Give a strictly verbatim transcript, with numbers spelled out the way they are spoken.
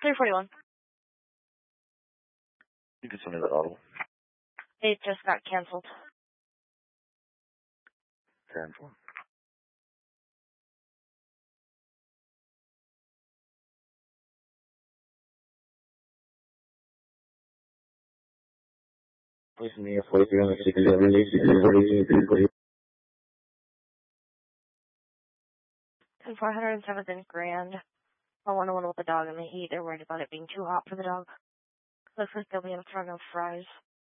three forty-one. You can send me that audible. It just got canceled. Cancel. Please me a forty-three on the sixty-seven. And four hundred seventh in Grand. I want to one with the dog in the heat. They're worried about it being too hot for the dog. Looks like they'll be in front of Fry's.